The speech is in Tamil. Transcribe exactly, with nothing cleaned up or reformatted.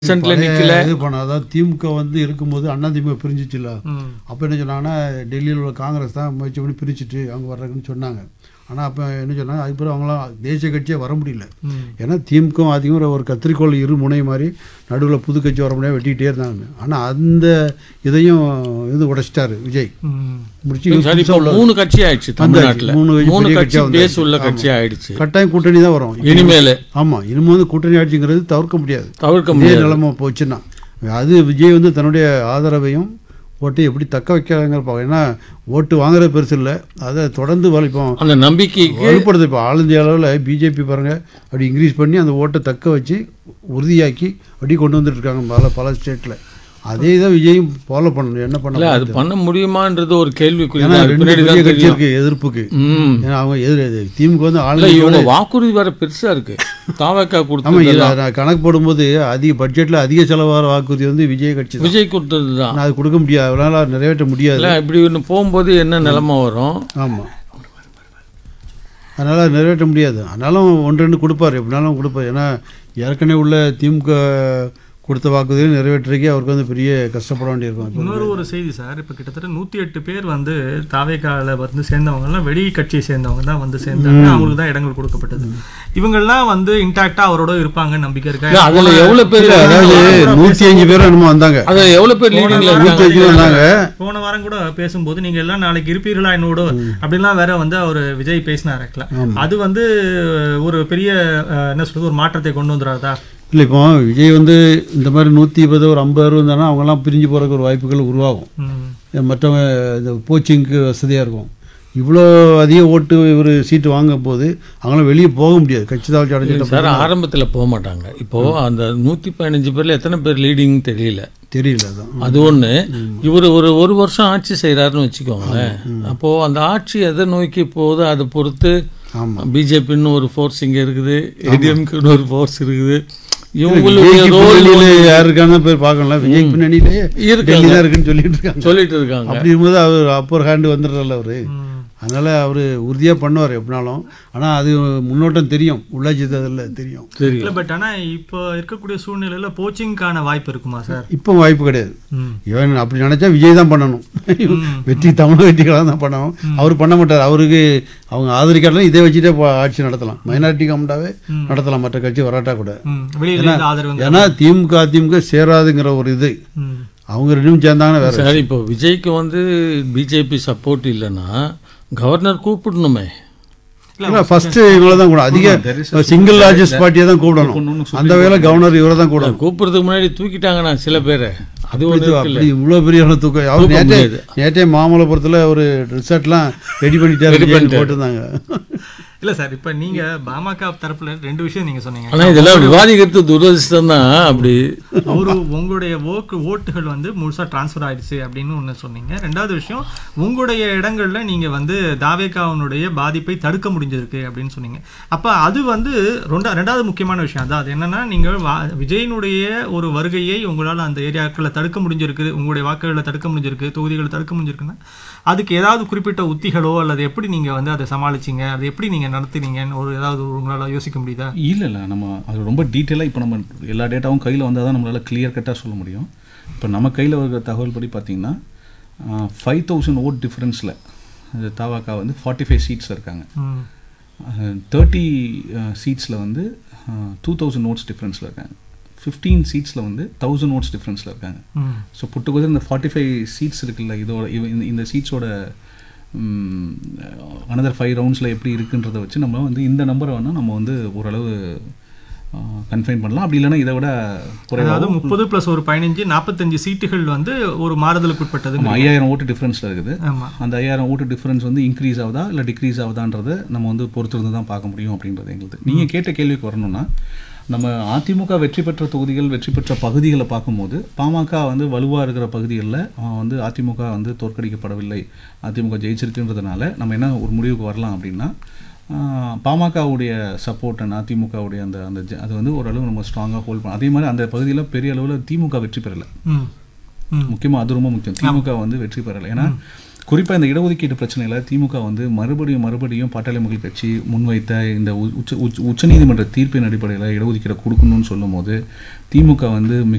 சென்ட்ல நிக்கல இது பண்ண அதாவது திமுக வந்து இருக்கும்போது அண்ணா திமுக பிரிஞ்சிச்சுல. அப்போ என்ன சொன்னாங்கன்னா டெல்லியில் உள்ள காங்கிரஸ் தான் முயற்சி பண்ணி பிரிச்சுட்டு அவங்க வர்றாங்கன்னு சொன்னாங்க. ஆனால் அப்போ என்ன சொன்னாங்க அதுக்கப்புறம் அவங்களாம் தேசிய கட்சியே வர முடியல. ஏன்னா திமுக அதிகமாக ஒரு கத்திரிக்கோள் இரு முனை மாதிரி நடுவில் புது கட்சி வர முடியாது வெட்டிக்கிட்டே இருந்தாங்க. ஆனால் அந்த இதையும் இது உடைச்சிட்டாரு விஜய். முடிச்சு மூணு கட்சி ஆயிடுச்சு தமிழ்நாட்டில். மூணு கட்சி பேஸ் உள்ள கட்சி ஆயிடுச்சு. கட்டாயம் கூட்டணி தான் வரும் இனிமேல். ஆமாம், இனிமேல் வந்து கூட்டணி ஆட்சிங்கிறது தவிர்க்க முடியாது. தவிர்க்க முடியாது நிலைமை போச்சுன்னா அது விஜய் வந்து தன்னுடைய ஆதரவையும் ஓட்டு எப்படி தக்க வைக்கிறாங்கிற பார்க்க. ஏன்னா ஓட்டு வாங்குறது பெருசு இல்லை, அதை தொடர்ந்து வலிப்போம் அந்த நம்பிக்கை வலுப்படுது. இப்போ ஆல் இந்தியா அளவில் பிஜேபி பாருங்கள் அப்படி இன்க்ரீஸ் பண்ணி அந்த ஓட்டை தக்க வச்சு உறுதியாக்கி அப்படி கொண்டு வந்துட்டு இருக்காங்க பல பல ஸ்டேட்டில். அதே தான் விஜயும் ஃபாலோ பண்ணணும். என்ன பண்ணல அது பண்ண முடியுமான்றது ஒரு கேள்விக்குறி. கட்சி இருக்கு எதிர்ப்புக்கு. ஏன்னா அவங்க எதிர் திமுக வந்து ஆளுநர் வாக்குறுதி வேற பெருசா இருக்கு. தாவக்கா கொடுத்து கணக்கு போடும்போது அதிக பட்ஜெட்ல அதிக செலவாகிற வாக்குறுதி வந்து விஜய் கட்சி விஜய் கொடுத்தது தான். அது கொடுக்க முடியாது, அவனால நிறைவேற்ற முடியாது. இப்படி ஒன்று போகும்போது என்ன நிலைமை வரும்? ஆமாம், அதனால் நிறைவேற்ற முடியாது. அதனாலும் ஒன்று ரெண்டு கொடுப்பார், எப்படினாலும் கொடுப்பார். ஏன்னா ஏற்கனவே உள்ள திமுக கொடுத்த வாக்குறுதியை நிறைவேற்றுறதுக்கே அவருக்கு வந்து பெரிய கஷ்டப்பட வேண்டியிருக்கும். இன்னொரு ஒரு செய்தி சார், இப்போ கிட்டத்தட்ட நூற்றி எட்டு பேர் வந்து தாவேக்காவில் வந்து சேர்ந்தவங்கலாம் வெளி கட்சியை சேர்ந்தவங்க தான் வந்து சேர்ந்தாங்க. அவங்களுக்கு தான் இடங்கள் கொடுக்கப்பட்டது. இவங்கெல்லாம் வந்து இன்டாக்டா அவரோட இருப்பாங்க நம்பிக்கை இருக்கா? அதுல எவ்வளவு பேர், அதாவது நூற்றி அஞ்சு பேர் என்னமோ வந்தாங்க. அதுல எவ்வளவு பேர் நூற்றி அஞ்சு வந்தாங்க. போன வாரம் கூட பேசும்போது நீங்க எல்லாம் நாளைக்கு இருப்பீர்களா என்னோட அப்படின்லாம் வேற வந்து அவர் விஜய் பேசினாருல. அது வந்து ஒரு பெரிய என்ன சொல்றது ஒரு மாற்றத்தை கொண்டு வந்துடாதா? இல்லை, இப்போ விஜய் வந்து இந்த மாதிரி நூற்றி இருபது ஒரு ஐம்பது இருந்தாங்கன்னா அவங்கெல்லாம் பிரிஞ்சு போகிறதுக்கு ஒரு வாய்ப்புகள் உருவாகும். மற்றவங்க இந்த கோச்சிங்க்கு வசதியாக இருக்கும். இவ்வளோ அதிக ஓட்டு ஒரு சீட்டு வாங்கும் போது அவங்களாம் வெளியே போக முடியாது. கட்சி தாழ்ச்சி அடைஞ்சிட்டு சார் ஆரம்பத்தில் போக மாட்டாங்க. இப்போது அந்த நூற்றி பதினஞ்சு பேரில் எத்தனை பேர் லீடிங் தெரியல தெரியல தான். அது ஒன்று. இவர் ஒரு ஒரு வருஷம் ஆட்சி செய்கிறாருன்னு வச்சுக்கோங்களேன். அப்போது அந்த ஆட்சி எதை நோக்கி போகுது அதை பொறுத்து. பிஜேபின்னு ஒரு ஃபோர்ஸ் இங்கே இருக்குது, ஏடிஎம்குன்னு ஒரு ஃபோர்ஸ் இருக்குது. யாருக்கான பேர் பார்க்கலாம், விஜய் பின்னணியிலேயே இருக்குன்னு சொல்லிட்டு இருக்காங்க சொல்லிட்டு இருக்காங்க. அப்படி இருக்கும்போது அவர் அப்பர் ஹேண்டு வந்துடுறல அவரு. அதனால் அவர் உறுதியாக பண்ணுவார் எப்படினாலும். ஆனால் அது முன்னோட்டம் தெரியும், உள்ளாட்சி தேர்தலில் தெரியும் தெரியும். பட் ஆனால் இப்போ இருக்கக்கூடிய சூழ்நிலையில் கோச்சிங்கான வாய்ப்பு இருக்குமா சார்? இப்போ வாய்ப்பு கிடையாது. இவன் அப்படி நினச்சா விஜய் தான் பண்ணணும். வெற்றி தமிழக வெற்றிகளாக தான் பண்ணணும். அவர் பண்ண மாட்டார். அவருக்கு அவங்க ஆதரிக்காட்டாலும் இதை வச்சுட்டே ஆட்சி நடத்தலாம். மைனாரிட்டி கவர்மெண்ட்டாகவே நடத்தலாம், மற்ற கட்சி வராட்டா கூட. ஏன்னா திமுக அதிமுக சேராதுங்கிற ஒரு இது அவங்க ரெண்டும் சேர்ந்தாங்கன்னா வேற. சார் இப்போ விஜய்க்கு வந்து பிஜேபி சப்போர்ட் இல்லைன்னா கவர்னர் கூப்பிடணுமே. ஃபர்ஸ்ட் இவங்கள தான் கூட அதிக சிங்கிள் லார்ஜஸ்ட் பார்ட்டியை தான் கூப்பிடணும். அந்த வேலை கவர்னர் இவரை தான் கூப்பிடணும். கூப்பிடுறதுக்கு முன்னாடி தூக்கிட்டாங்கண்ணா சில பேர். அது அப்படி இவ்வளோ பெரிய தூக்க அவர் நேற்றே நேற்றே மாமல்லபுரத்தில் ஒரு ரிசார்ட்லாம் ரெடி பண்ணிட்டாரு போட்டுருந்தாங்க. இல்லை சார், இப்போ நீங்கள் பாமக தரப்புல ரெண்டு விஷயம் நீங்கள் சொன்னீங்க. ஆனால் இதெல்லாம் விவாதிக்கிறது துரதிர்ஷ்டம் தான். அப்படி ஒரு உங்களுடைய ஓட்டு ஓட்டுகள் வந்து முழுசாக ட்ரான்ஸ்ஃபர் ஆயிடுச்சு அப்படின்னு ஒன்று சொன்னீங்க. ரெண்டாவது விஷயம், உங்களுடைய இடங்களில் நீங்கள் வந்து தாவேகாவுனுடைய பாதிப்பை தடுக்க முடிஞ்சிருக்கு அப்படின்னு சொன்னீங்க. அப்போ அது வந்து ரெண்டா ரெண்டாவது முக்கியமான விஷயம் அதான். அது என்னன்னா, நீங்கள் விஜயனுடைய ஒரு வருகையை உங்களால் அந்த ஏரியாக்களில் தடுக்க முடிஞ்சிருக்கு, உங்களுடைய வாக்குகளில் தடுக்க முடிஞ்சிருக்கு, தொகுதிகளை தடுக்க முடிஞ்சிருக்குன்னா அதுக்கு ஏதாவது குறிப்பிட்ட உத்திகளோ அல்லது எப்படி நீங்கள் வந்து அதை சமாளிச்சிங்க, அதை எப்படி நீங்கள் நடத்துனீங்கன்னு ஒரு ஏதாவது உங்களால் யோசிக்க முடியுதா? இல்லை இல்லை நம்ம அது ரொம்ப டீட்டெயிலாக இப்போ நம்ம எல்லா டேட்டாவும் கையில் வந்தால் தான் நம்மளால் கிளியர் கட்டாக சொல்ல முடியும். இப்போ நம்ம கையில் இருக்கிற தகவல் படி பார்த்திங்கன்னா ஃபைவ் தௌசண்ட் ஓட் டிஃப்ரென்ஸில் தாவாக்கா வந்து ஃபார்ட்டி ஃபைவ் சீட்ஸ் இருக்காங்க. தேர்ட்டி சீட்ஸில் வந்து டூ தௌசண்ட் ஓட்ஸ் டிஃப்ரென்ஸில் இருக்காங்க. ஃபிஃப்டீன் சீட்ஸில் வந்து தௌசண்ட் ஓட்ஸ் டிஃப்ரென்ஸில் இருக்காங்க. ஸோ புட்டுக்குதர் இந்த ஃபார்ட்டி ஃபைவ் சீட்ஸ் இருக்குல்ல, இதோட இந்த சீட்ஸோட அனதர் ஃபைவ் ரவுண்ட்ஸில் எப்படி இருக்குன்றதை வச்சு நம்ம வந்து இந்த நம்பரை வேணால் நம்ம வந்து ஓரளவு கன்ஃபைன் பண்ணலாம். அப்படி இல்லைன்னா இதை விட குறைவாக முப்பது ப்ளஸ் ஒரு பதினஞ்சு நாற்பத்தஞ்சு சீட்டுகள் வந்து ஒரு மாறுதலுக்கு உட்பட்டது. ஐயாயிரம் ஓட்டு டிஃப்ரென்ஸில் இருக்குது. அந்த ஐயாயிரம் ஓட்டு டிஃப்ரென்ஸ் வந்து இன்க்ரீஸ் ஆகுதா இல்லை டிக்ரீஸ் ஆகுதான்றதை நம்ம வந்து பொறுத்திருந்து தான் பார்க்க முடியும் அப்படின்றது எங்களுக்கு. நீங்கள் கேட்ட கேள்விக்கு வரணும்னா, நம்ம அதிமுக வெற்றி பெற்ற தொகுதிகள் வெற்றி பெற்ற பகுதிகளை பார்க்கும்போது பாமக வந்து வலுவாக இருக்கிற பகுதிகளில் வந்து அதிமுக வந்து தோற்கடிக்கப்படவில்லை, அதிமுக ஜெயிச்சிருக்குன்றதுனால நம்ம என்ன ஒரு முடிவுக்கு வரலாம் அப்படின்னா, பாமகவுடைய சப்போர்ட் அண்ட் அதிமுகவுடைய அந்த அந்த அது வந்து ஓரளவு நம்ம ஸ்ட்ராங்காக ஹோல்ட் பண்ணலாம். அதே மாதிரி அந்த பகுதியில் பெரிய அளவில் திமுக வெற்றி பெறலை. முக்கியமாக அது ரொம்ப முக்கியம், திமுக வந்து வெற்றி பெறலை. ஏன்னா குறிப்பாக இந்த இடஒதுக்கீடு பிரச்சனையில் திமுக வந்து மறுபடியும் மறுபடியும் பாட்டாளி மக்கள் கட்சி முன்வைத்த இந்த உச்ச உச்ச உச்சநீதிமன்ற தீர்ப்பின் அடிப்படையில் இடஒதுக்கீடை கொடுக்கணும்னு சொல்லும் போது திமுக வந்து மிக